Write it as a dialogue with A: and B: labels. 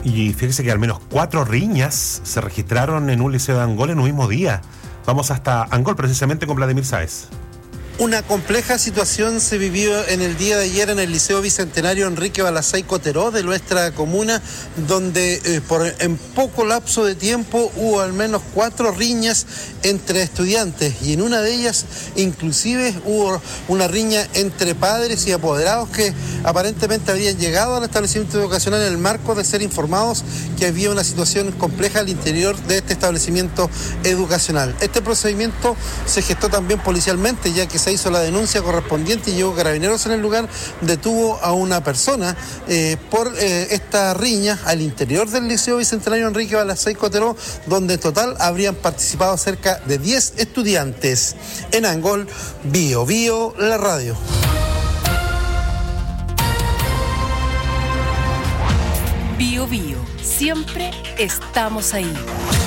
A: Y fíjese que al menos 4 riñas se registraron en un liceo de Angol en un mismo día. Vamos hasta Angol precisamente con Vladimir Sáez.
B: Una compleja situación se vivió en el día de ayer en el Liceo Bicentenario Enrique Balazay Cotteró de nuestra comuna, donde en poco lapso de tiempo hubo al menos 4 riñas entre estudiantes, y en una de ellas inclusive hubo una riña entre padres y apoderados que aparentemente habían llegado al establecimiento educacional en el marco de ser informados que había una situación compleja al interior de este establecimiento educacional. Este procedimiento se gestó también policialmente, ya que se hizo la denuncia correspondiente y llegó Carabineros en el lugar, detuvo a una persona por esta riña al interior del Liceo Bicentenario Enrique Balazay Cotteró, donde en total habrían participado cerca de 10 estudiantes. En Angol, Bio Bio, la radio.
C: Bio Bio, siempre estamos ahí.